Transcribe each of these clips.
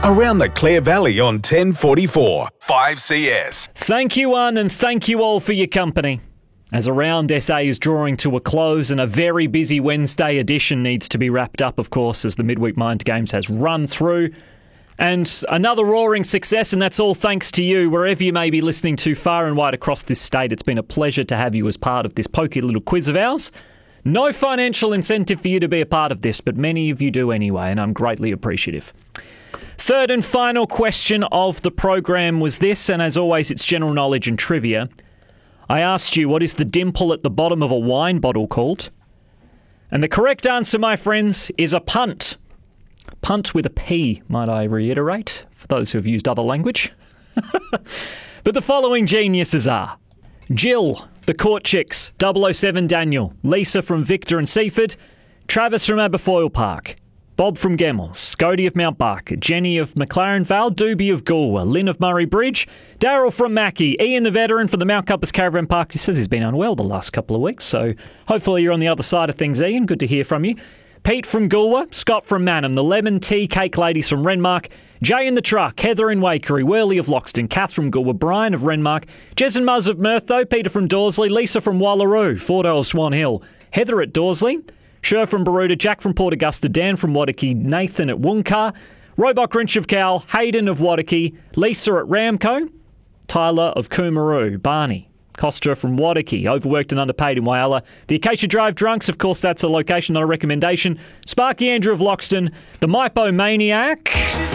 Around the Clare Valley on 1044 5CS. Thank you, one, and thank you all for your company. As Around SA is drawing to a close and a very busy Wednesday edition needs to be wrapped up, of course, as the Midweek Mind Games has run through. And another roaring success, and that's all thanks to you, wherever you may be listening to far and wide across this state. It's been a pleasure to have you as part of this pokey little quiz of ours. No financial incentive for you to be a part of this, but many of you do anyway, and I'm greatly appreciative. Third and final question of the program was this, and as always, it's general knowledge and trivia. I asked you, what is the dimple at the bottom of a wine bottle called? And the correct answer, my friends, is a punt. Punt with a P, might I reiterate, for those who have used other language. But the following geniuses are Jill, the Court Chicks, 007 Daniel, Lisa from Victor and Seaford, Travis from Aberfoyle Park, Bob from Gemmels, Scody of Mount Barker, Jenny of McLaren Vale, Doobie of Goolwa, Lynn of Murray Bridge, Daryl from Mackie, Ian the veteran from the Mount Compass Caravan Park. He says he's been unwell the last couple of weeks, so hopefully you're on the other side of things, Ian. Good to hear from you. Pete from Goolwa, Scott from Mannum, the Lemon Tea Cake Ladies from Renmark, Jay in the Truck, Heather in Wakery, Worley of Loxton, Kath from Goolwa, Brian of Renmark, Jez and Muzz of Mertho, Peter from Dorsley, Lisa from Wallaroo, Fordale Swan Hill, Heather at Dorsley, Sher from Baroda, Jack from Port Augusta, Dan from Wadiki, Nathan at Wooncar, Robot Grinch of Cal, Hayden of Wadiki, Lisa at Ramco, Tyler of Coomaroo, Barney, Costa from Wadiki, overworked and underpaid in Whyalla, the Acacia Drive Drunks, of course that's a location, not a recommendation, Sparky Andrew of Loxton, the Mypo Maniac.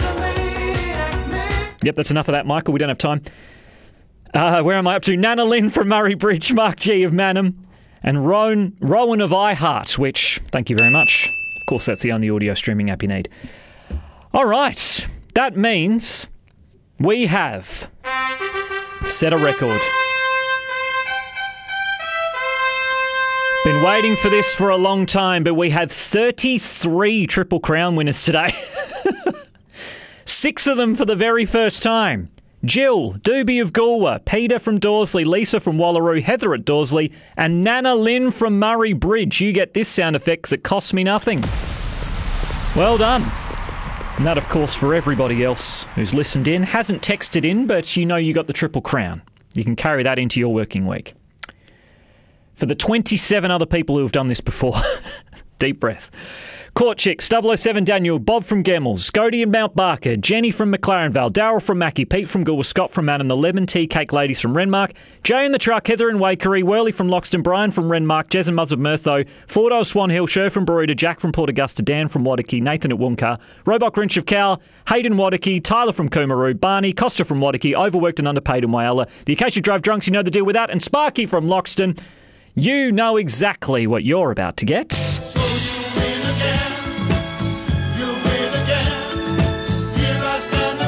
Yep, that's enough of that, Michael, we don't have time. Where am I up to? Nana Lynn from Murray Bridge, Mark G of Mannum, and Rowan of iHeart, which, thank you very much. Of course, that's the only audio streaming app you need. All right, that means we have set a record. Been waiting for this for a long time, but we have 33 Triple Crown winners today. 6 of them for the very first time. Jill, Doobie of Goolwa, Peter from Dorsley, Lisa from Wallaroo, Heather at Dorsley, and Nana Lynn from Murray Bridge. You get this sound effect 'cause it costs me nothing. Well done. And that, of course, for everybody else who's listened in, hasn't texted in, but you know you got the Triple Crown. You can carry that into your working week. For the 27 other people who have done this before, deep breath. Court Chicks, 007 Daniel, Bob from Gemmels, Scody and Mount Barker, Jenny from McLaren Vale, Daryl from Mackie, Pete from Goolwa, Scott from Mannum, the Lemon Tea Cake Ladies from Renmark, Jay in the Truck, Heather in Wakery, Worley from Loxton, Brian from Renmark, Jez and Muzz of Mertho, Fordale Swan Hill, Sher from Baroda, Jack from Port Augusta, Dan from Wadiki, Nathan at Wooncar, Robot Grinch of Cal, Hayden Wadiki, Tyler from Coomaroo, Barney, Costa from Wadiki, overworked and underpaid in Whyalla, the Acacia Drive Drunks, you know the deal with that, and Sparky from Loxton. You know exactly what you're about to get. So you win again. You win again. Here I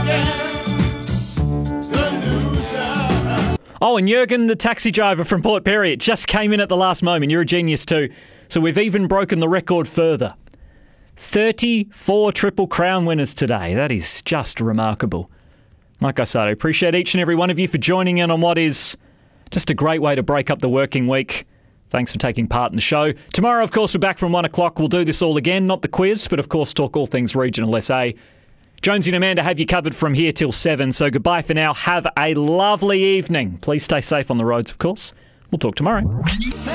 stand again. The loser. Oh, and Jurgen, the taxi driver from Port Perry, it just came in at the last moment. You're a genius too. So we've even broken the record further. 34 Triple Crown winners today. That is just remarkable. Like I said, I appreciate each and every one of you for joining in on what is just a great way to break up the working week. Thanks for taking part in the show. Tomorrow, of course, we're back from 1 o'clock. We'll do this all again, not the quiz, but of course talk all things regional SA. Jonesy and Amanda have you covered from here till 7, so goodbye for now. Have a lovely evening. Please stay safe on the roads, of course. We'll talk tomorrow.